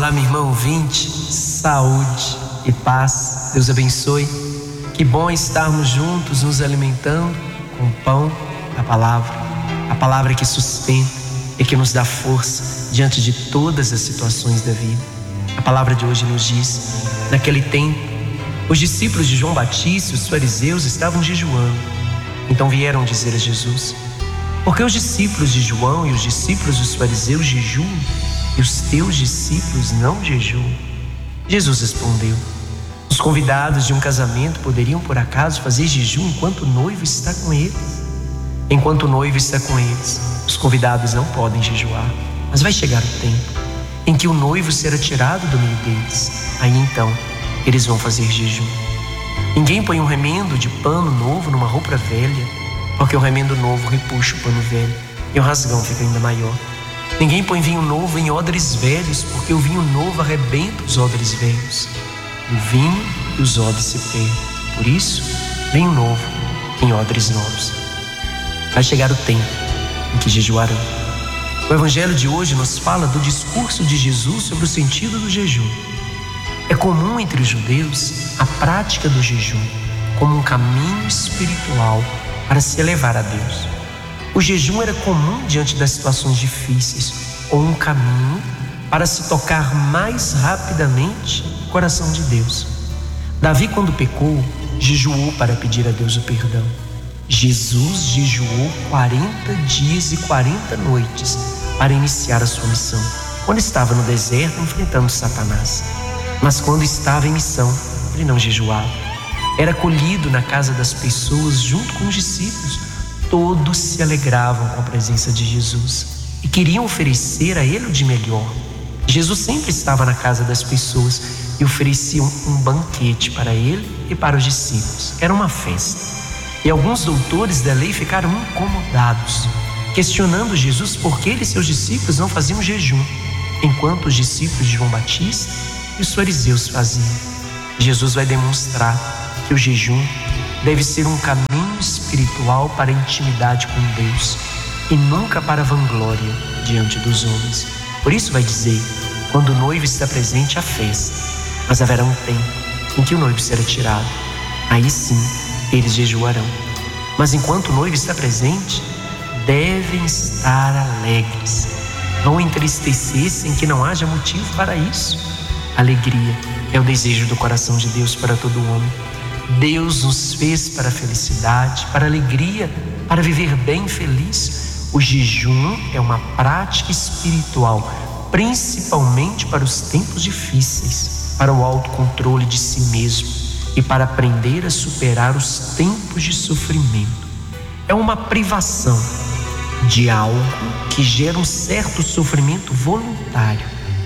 Olá, minha irmã ouvinte, saúde e paz, Deus abençoe. Que bom estarmos juntos nos alimentando com o pão da palavra, a palavra que sustenta e que nos dá força diante de todas as situações da vida. A palavra de hoje nos diz: naquele tempo, os discípulos de João Batista e os fariseus estavam jejuando. Então vieram dizer a Jesus: por que os discípulos de João e os discípulos dos fariseus jejuam e os teus discípulos não jejuam? Jesus respondeu: os convidados de um casamento poderiam por acaso fazer jejum enquanto o noivo está com eles? Enquanto o noivo está com eles, os convidados não podem jejuar. Mas vai chegar o tempo em que o noivo será tirado do meio deles. Aí então eles vão fazer jejum. Ninguém põe um remendo de pano novo numa roupa velha, porque o remendo novo repuxa o pano velho e o rasgão fica ainda maior. Ninguém põe vinho novo em odres velhos, porque o vinho novo arrebenta os odres velhos. O vinho e os odres se perdem. Por isso, vinho novo em odres novos. Vai chegar o tempo em que jejuarão. O evangelho de hoje nos fala do discurso de Jesus sobre o sentido do jejum. É comum entre os judeus a prática do jejum como um caminho espiritual para se elevar a Deus. O jejum era comum diante das situações difíceis, ou um caminho para se tocar mais rapidamente o coração de Deus. Davi, quando pecou, jejuou para pedir a Deus o perdão. Jesus jejuou 40 dias e 40 noites para iniciar a sua missão, quando estava no deserto enfrentando Satanás. Mas quando estava em missão, ele não jejuava. Era acolhido na casa das pessoas junto com os discípulos. Todos se alegravam com a presença de Jesus e queriam oferecer a ele o de melhor. Jesus sempre estava na casa das pessoas e oferecia um banquete para ele e para os discípulos. Era uma festa. E alguns doutores da lei ficaram incomodados, questionando Jesus por que ele e seus discípulos não faziam jejum, enquanto os discípulos de João Batista e os fariseus faziam. Jesus vai demonstrar que o jejum deve ser um caminho espiritual para a intimidade com Deus e nunca para a vanglória diante dos homens. Por isso vai dizer: quando o noivo está presente, há festa, mas haverá um tempo em que o noivo será tirado. Aí sim eles jejuarão. Mas enquanto o noivo está presente, devem estar alegres. Vão entristecer-se em que não haja motivo para isso. Alegria é o desejo do coração de Deus para todo homem. Deus nos fez para a felicidade, para a alegria, para viver bem feliz. O jejum é uma prática espiritual, principalmente para os tempos difíceis, para o autocontrole de si mesmo e para aprender a superar os tempos de sofrimento. É uma privação de algo que gera um certo sofrimento voluntário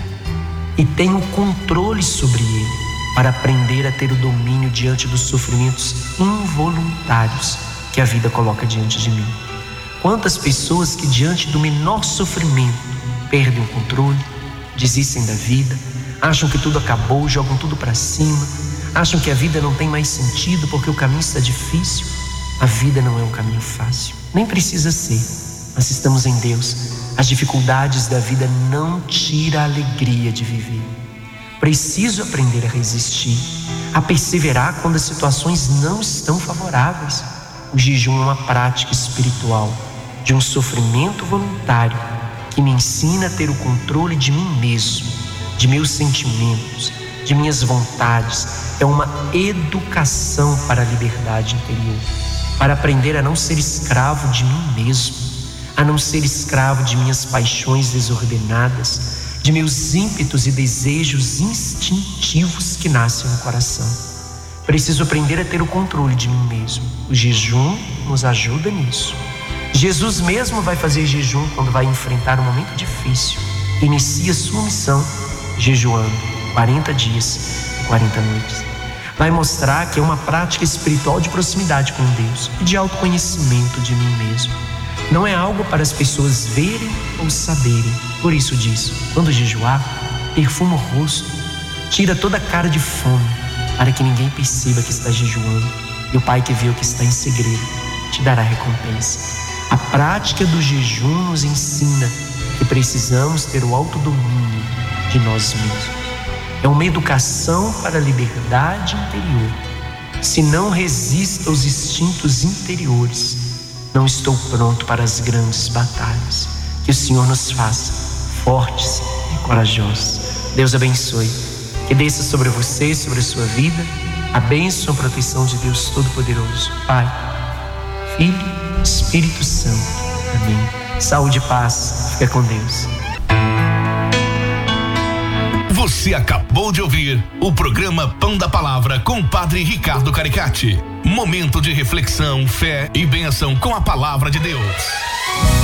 e tem o controle sobre ele, para aprender a ter o domínio diante dos sofrimentos involuntários que a vida coloca diante de mim. Quantas pessoas que diante do menor sofrimento perdem o controle, desistem da vida, acham que tudo acabou, jogam tudo para cima, acham que a vida não tem mais sentido porque o caminho está difícil. A vida não é um caminho fácil, nem precisa ser, mas se estamos em Deus, as dificuldades da vida não tiram a alegria de viver. Preciso aprender a resistir, a perseverar quando as situações não estão favoráveis. O jejum é uma prática espiritual de um sofrimento voluntário que me ensina a ter o controle de mim mesmo, de meus sentimentos, de minhas vontades. É uma educação para a liberdade interior, para aprender a não ser escravo de mim mesmo, a não ser escravo de minhas paixões desordenadas, de meus ímpetos e desejos instintivos que nascem no coração. Preciso aprender a ter o controle de mim mesmo. O jejum nos ajuda nisso. Jesus mesmo vai fazer jejum quando vai enfrentar um momento difícil. Inicia sua missão jejuando 40 dias e 40 noites. Vai mostrar que é uma prática espiritual de proximidade com Deus e de autoconhecimento de mim mesmo. Não é algo para as pessoas verem ou saberem. Por isso diz: quando jejuar, perfuma o rosto, tira toda a cara de fome, para que ninguém perceba que está jejuando, e o Pai que vê o que está em segredo te dará recompensa. A prática do jejum nos ensina que precisamos ter o autodomínio de nós mesmos. É uma educação para a liberdade interior. Se não resisto aos instintos interiores, não estou pronto para as grandes batalhas. Que o Senhor nos faça fortes e corajosos. Deus abençoe. Que desça sobre você, sobre a sua vida, a bênção e a proteção de Deus Todo-Poderoso, Pai, Filho, Espírito Santo. Amém. Saúde e paz. Fica com Deus. Você acabou de ouvir o programa Pão da Palavra com o Padre Ricardo Caricati. Momento de reflexão, fé e bênção com a Palavra de Deus.